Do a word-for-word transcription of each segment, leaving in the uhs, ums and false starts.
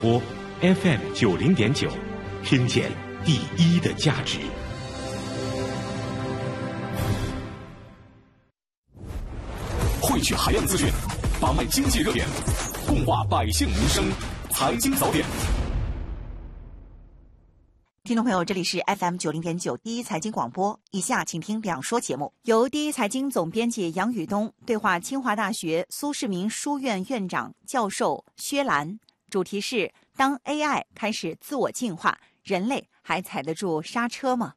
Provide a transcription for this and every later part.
播 F M 九零点九，听见第一的价值。 汇聚海量资讯，把脉经济热点，共话百姓民生。财经早点。 听众朋友，这里是 F M 九零点九第一财经广播，以下请听两说节目，由第一财经总编辑杨宇东对话清华大学苏世民书院院长教授薛兰，主题是当 A I 开始自我进化，人类还踩得住刹车吗？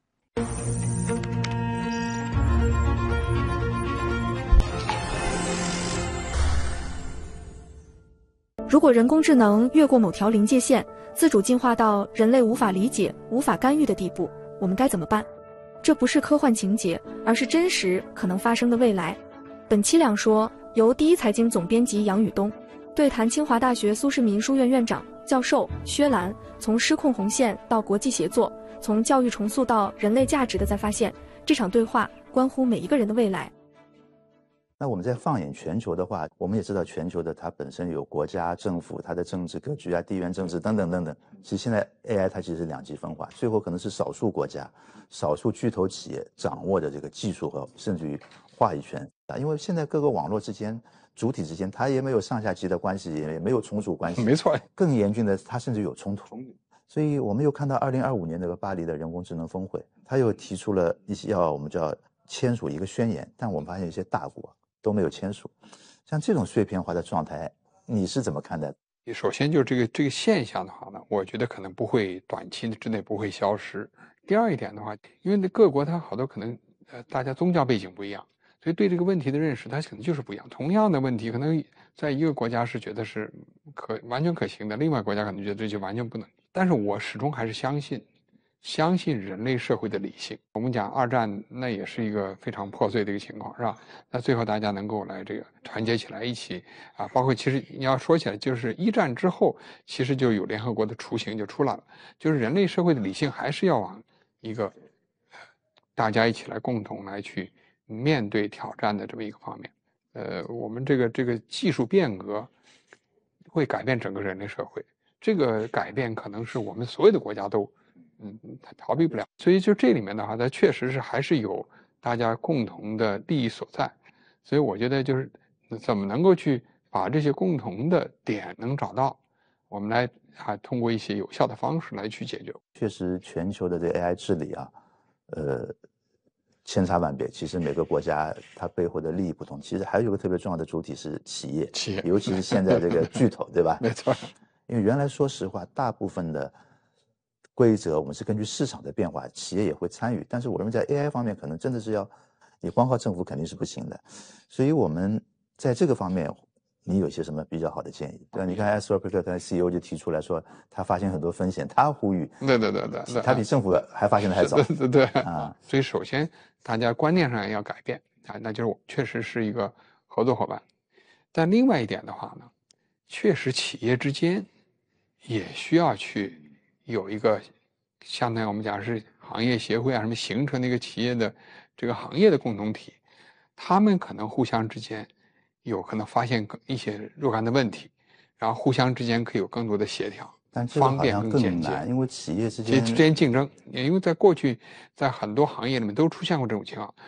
如果人工智能越过某条临界线，自主进化到人类无法理解、无法干预的地步，我们该怎么办？这不是科幻情节，而是真实可能发生的未来。本期两说由第一财经总编辑杨宇东对谈清华大学苏世民书院院长教授薛兰，从失控红线到国际协作，从教育重塑到人类价值的再发现，这场对话关乎每一个人的未来。 那我们再放眼全球的话，我们也知道全球的它本身有国家、政府、它的政治格局啊、地缘政治等等等等。其实现在 A I 它其实是两极分化，最后可能是少数国家、少数巨头企业掌握的这个技术和甚至于话语权啊。因为现在各个网络之间、主体之间，它也没有上下级的关系，也没有从属关系。 没错。更严峻的，它甚至有冲突。所以我们又看到二零二五年那个巴黎的人工智能峰会，它又提出了一些要我们叫签署一个宣言，但我们发现一些大国都没有签署。像这种碎片化的状态，你是怎么看待的？ 首先就是这个这个现象的话呢，我觉得可能不会短期之内不会消失。第二一点的话，因为各国它好多可能呃大家宗教背景不一样，所以对这个问题的认识它可能就是不一样。同样的问题，可能在一个国家是觉得是可完全可行的，另外国家可能觉得这就完全不能。但是我始终还是相信。相信人类社会的理性。我们讲二战，那也是一个非常破碎的一个情况，是吧？那最后大家能够来这个团结起来一起啊，包括其实你要说起来，就是一战之后，其实就有联合国的雏形就出来了，就是人类社会的理性还是要往一个大家一起来共同来去面对挑战的这么一个方面。呃，我们这个这个技术变革会改变整个人类社会，这个改变可能是我们所有的国家都。嗯，它逃避不了，所以就这里面的话，它确实是还是有大家共同的利益所在，所以我觉得就是怎么能够去把这些共同的点能找到，我们来还通过一些有效的方式来去解决。 确实，全球的这 A I 治理啊，呃，千差万别。其实每个国家它背后的利益不同，其实还有一个特别重要的主体是企业， 企业， 尤其是现在这个巨头，对吧？ 没错， 因为原来说实话，大部分的规则我们是根据市场的变化，企业也会参与，但是我认为在 A I 方面可能真的是要你光靠政府肯定是不行的，所以我们在这个方面你有些什么比较好的建议？对吧？你看 Anthropic 他 C E O 就提出来说他发现很多风险，他呼吁， 对对对对， 他比政府还发现的还早， 对对对啊。所以首先大家观念上要改变啊，那就是我确实是一个合作伙伴。但另外一点的话呢，确实企业之间也需要去有一个相当于我们讲是行业协会啊什么形成的一个企业的这个行业的共同体，他们可能互相之间有可能发现一些若干的问题，然后互相之间可以有更多的协调， 但这个方便更简洁。 因为企业之间之间竞争，因为在过去在很多行业里面都出现过这种情况，